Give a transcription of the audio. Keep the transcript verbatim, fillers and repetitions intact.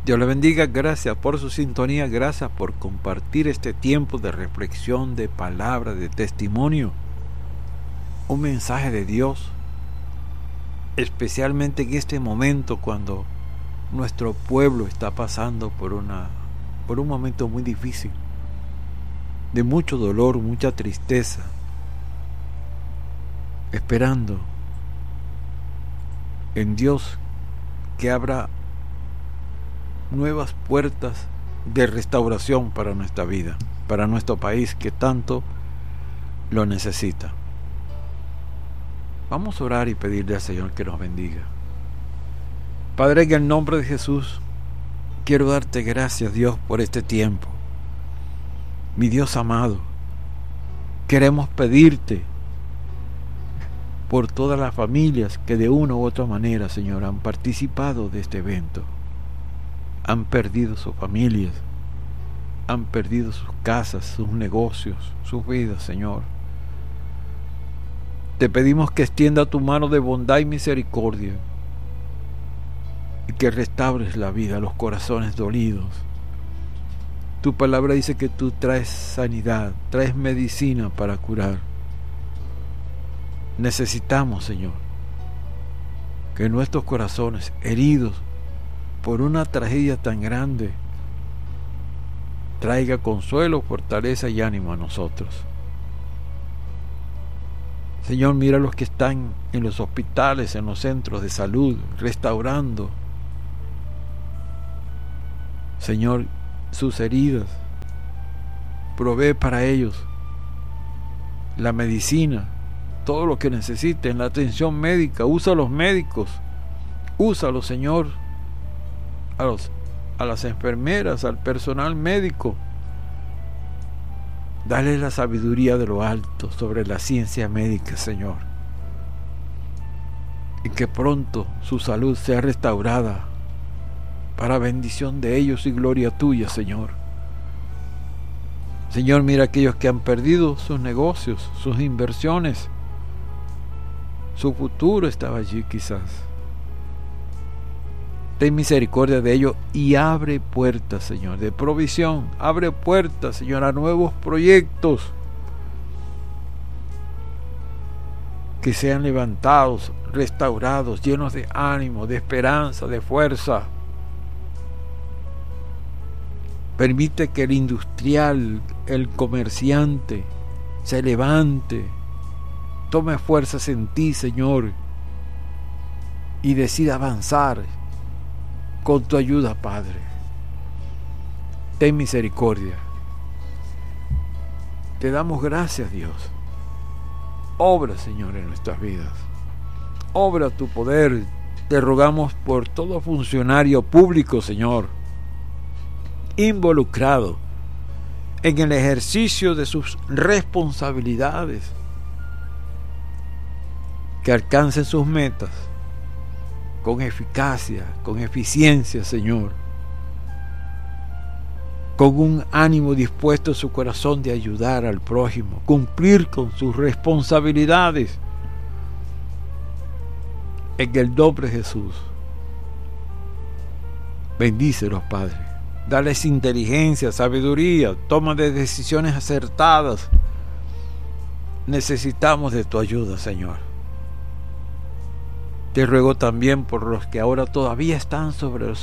Dios le bendiga, gracias por su sintonía, gracias por compartir este tiempo de reflexión, de palabra, de testimonio. Un mensaje de Dios, especialmente en este momento cuando nuestro pueblo está pasando por una por un momento muy difícil, de mucho dolor, mucha tristeza, esperando en Dios que abra nuevas puertas de restauración para nuestra vida, para nuestro país que tanto lo necesita. Vamos a orar y pedirle al Señor que nos bendiga. Padre, en el nombre de Jesús, quiero darte gracias, Dios, por este tiempo. Mi Dios amado, queremos pedirte por todas las familias que de una u otra manera, Señor, han participado de este evento. Han perdido sus familias, han perdido sus casas, sus negocios, sus vidas, Señor. Te pedimos que extienda tu mano de bondad y misericordia y que restaures la vida, los corazones dolidos. Tu palabra dice que tú traes sanidad, traes medicina para curar. Necesitamos, Señor, que nuestros corazones heridos por una tragedia tan grande traiga consuelo, fortaleza y ánimo a nosotros. Señor, mira a los que están en los hospitales, en los centros de salud, restaurando, Señor, sus heridas. Provee para ellos la medicina, todo lo que necesiten, la atención médica. Usa a los médicos, úsalos, Señor, a, los, a las enfermeras, al personal médico. Dale la sabiduría de lo alto sobre la ciencia médica, Señor, y que pronto su salud sea restaurada para bendición de ellos y gloria tuya, Señor. Señor, mira a aquellos que han perdido sus negocios, sus inversiones. Su futuro estaba allí quizás. Ten misericordia de ellos y abre puertas, Señor, de provisión. Abre puertas, Señor, a nuevos proyectos que sean levantados, restaurados, llenos de ánimo, de esperanza, de fuerza. Permite que el industrial, el comerciante, se levante, tome fuerzas en ti, Señor, y decida avanzar con tu ayuda, Padre. Ten misericordia. Te damos gracias, Dios. Obra, Señor, en nuestras vidas. Obra tu poder. Te rogamos por todo funcionario público, Señor, involucrado en el ejercicio de sus responsabilidades, que alcancen sus metas con eficacia, con eficiencia, Señor, con un ánimo dispuesto en su corazón de ayudar al prójimo, cumplir con sus responsabilidades. En el nombre de Jesús, bendícelos, Padre. Dales inteligencia, sabiduría, toma de decisiones acertadas. Necesitamos de tu ayuda, Señor. Te ruego también por los que ahora todavía están sobre los